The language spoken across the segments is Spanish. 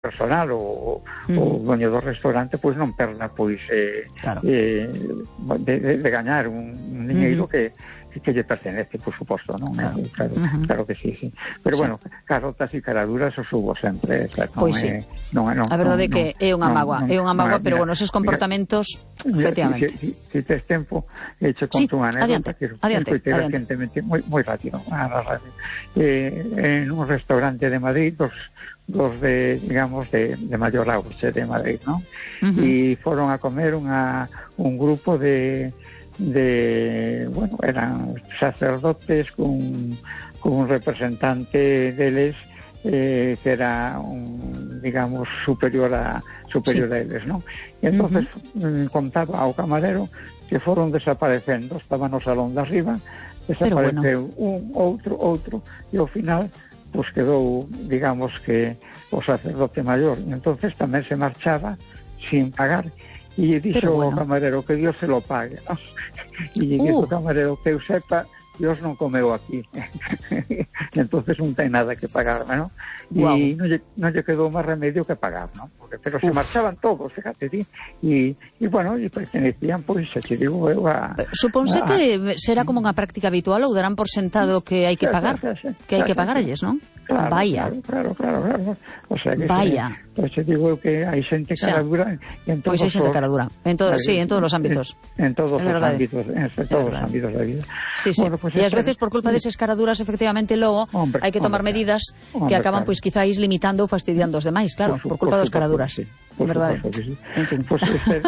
personal o dueño do restaurante pois non perda pois claro. de gañar un diñeiro que lle pertenece, por suposto, non? Claro. Claro que sí. Pero bueno, carotas e caraduras os hubo sempre, pois sí. A verdade é que é unha mágoa, pero bueno, esos comportamentos, efectivamente. Si tes tempo, che conto unha anécdota que escoitei recentemente, moi rápido, en un restaurante de Madrid, dos de, digamos, de maior auxe de Madrid, ¿no? E foron a comer un grupo de bueno, eran sacerdotes con un representante deles que era digamos superior a eles, ¿no? E entonces contaba ao camarero que foron desaparecendo, estaban no salón de arriba, desapareceu un, outro, e ao final pues quedou, digamos, que o sacerdote maior, e entonces tamén se marchaba sin pagar, e dixo ao camarero que Dios se lo pague, ¿no? E dixo ao camarero que eu sepa, Dios non comeu aquí. Entonces non ten nada que pagar, ¿no? E non lle quedou máis remedio que pagar, ¿no? Pero se marchaban todos, fíjate, e bueno, e pertenecían, pois, se te digo eu Supónse que será como unha práctica habitual ou darán por sentado que hai que pagar, que hai que pagarlles, non? Claro, vaya. Claro. O sea que vaya. Pois te digo que hai xente cara dura en todos. Pois hai xente cara dura, en todos os ámbitos. En todos os ámbitos, todos os ámbitos da vida. Sí. Bueno, pues e ás veces por culpa desas caraduras, efectivamente, logo hai que tomar medidas que acaban, pois, quizáis limitando ou fastidiando os demais, claro, por culpa das caraduras. Sí, verdade. Sí. En fin. Pues,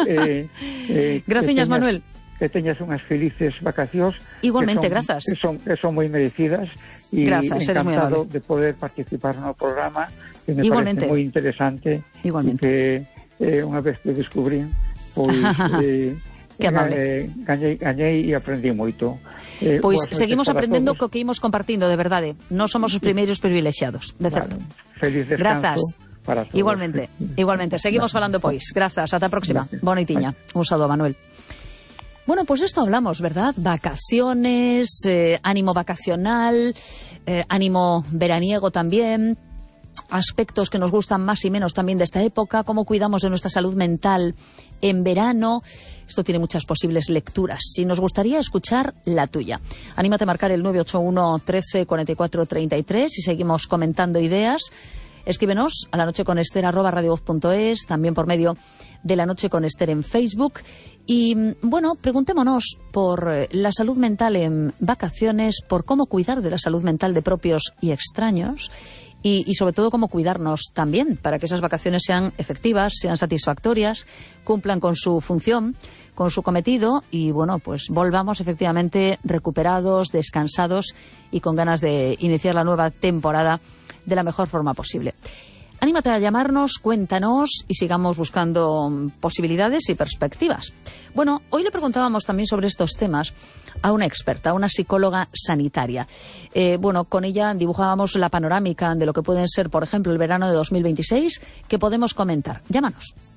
gracias, Manuel. Que teñas unhas felices vacacións. Igualmente, grazas. Que son moi merecidas e encantado de poder participar no programa, que me parece moi interesante. Igualmente. Que unha vez que descubrí, pois que amable. Gañei e aprendí moito. Pois seguimos aprendendo co que imos compartindo, de verdade. Non somos os primeiros privilexiados, de certo. Feliz descanso. Grazas. Igualmente. Seguimos falando, pois. Grazas, ata a próxima. Boa noitiña. Un saúdo, Manuel. Bueno, pues esto hablamos, ¿verdad? Vacaciones, ánimo vacacional, ánimo veraniego también, aspectos que nos gustan más y menos también de esta época, cómo cuidamos de nuestra salud mental en verano. Esto tiene muchas posibles lecturas. Si nos gustaría escuchar la tuya, anímate a marcar el 981 13 44 33 y seguimos comentando ideas. Escríbenos a lanocheconester@radiovoz.es, también por medio de La Noche con Ester en Facebook. Y bueno, preguntémonos por la salud mental en vacaciones, por cómo cuidar de la salud mental de propios y extraños y sobre todo cómo cuidarnos también para que esas vacaciones sean efectivas, sean satisfactorias, cumplan con su función, con su cometido y bueno, pues volvamos efectivamente recuperados, descansados y con ganas de iniciar la nueva temporada de la mejor forma posible. Anímate a llamarnos, cuéntanos y sigamos buscando posibilidades y perspectivas. Bueno, hoy le preguntábamos también sobre estos temas a una experta, a una psicóloga sanitaria. Bueno, con ella dibujábamos la panorámica de lo que pueden ser, por ejemplo, el verano de 2026, que podemos comentar. Llámanos.